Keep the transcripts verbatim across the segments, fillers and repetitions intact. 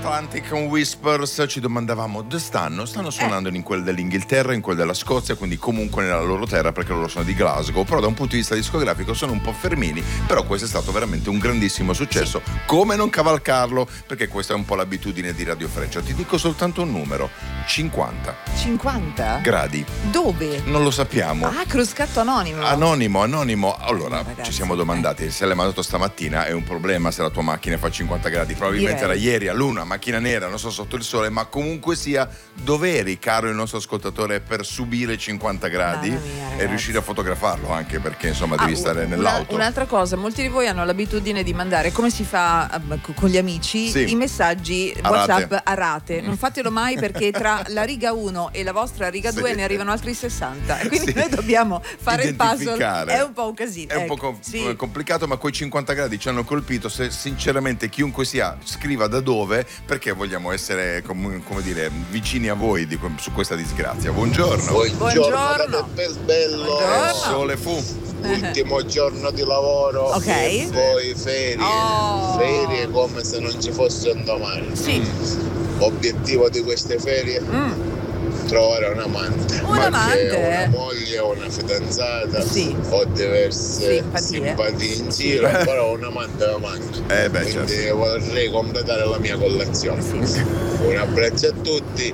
Atlantic con Whispers. Ci domandavamo dove stanno? Stanno suonando eh. in quel dell'Inghilterra, in quel della Scozia, quindi comunque nella loro terra, perché loro sono di Glasgow. Però da un punto di vista discografico sono un po' fermini. Però questo è stato veramente un grandissimo successo. Sì. Come non cavalcarlo? Perché questa è un po' l'abitudine di Radio Freccia. Ti dico soltanto un numero: cinquanta. cinquanta? Gradi. Dove? Non lo sappiamo. Ah, cruscatto anonimo. Anonimo, anonimo. Allora, ragazzi, ci siamo domandati eh. se l'hai mandato stamattina è un problema se la tua macchina fa cinquanta gradi. Probabilmente Direi. era ieri a luna, macchina nera, non so, sotto il sole, ma comunque sia, dove eri, caro il nostro ascoltatore, per subire cinquanta gradi mia, e riuscire a fotografarlo, anche perché insomma devi ah, stare una, nell'auto. Un'altra cosa, molti di voi hanno l'abitudine di mandare, come si fa con gli amici, sì. i messaggi a WhatsApp rate. a rate. Non fatelo mai, perché tra la riga uno e la vostra riga due sì. ne arrivano altri sessanta, e quindi sì. noi dobbiamo fare il puzzle. È un po' un casino. È un ecco. po' com- sì. complicato, ma quei cinquanta gradi ci hanno colpito. Se sinceramente chiunque sia scriva da dove, perché vogliamo essere com- come dire vicini a voi di, su questa disgrazia. Buongiorno. Buongiorno. Bel bello. Buongiorno. Sole fu. Ultimo giorno di lavoro. Ok. E poi ferie. Oh. Ferie come se non ci fosse un domani. Sì. Obiettivo di queste ferie? Mm. Trovare un amante, un amante, una moglie o una fidanzata sì. o diverse simpatie, simpatie in giro, sì. però un amante lo manca. Eh beh, quindi certo. vorrei completare la mia collezione. Sì. Un abbraccio a tutti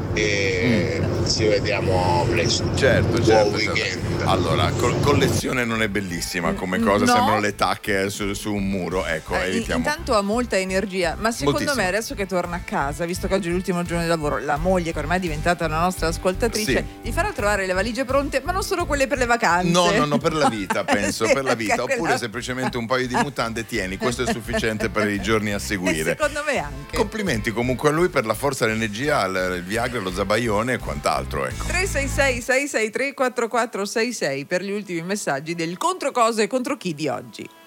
e mm. ci vediamo presto. Certo, certo. Buon weekend. Allora, col- collezione non è bellissima come cosa, no. sembrano le tacche su, su un muro, ecco, eh, evitiamo. Intanto ha molta energia, ma secondo Moltissimo. me adesso che torna a casa, visto che oggi è l'ultimo giorno di lavoro, la moglie, che ormai è diventata una nostra ascoltatrice, sì. gli farà trovare le valigie pronte, ma non solo quelle per le vacanze. No, no, no, per la vita, penso, sì, per la vita. Oppure quella... semplicemente un paio di mutande, tieni, questo è sufficiente per i giorni a seguire. E secondo me anche. Complimenti comunque a lui per la forza, l'energia, il Viagra, lo zabaione e quant'altro, ecco. tre sei sei sei sei tre quattro quattro sei sei per gli ultimi messaggi del contro cosa e contro chi di oggi.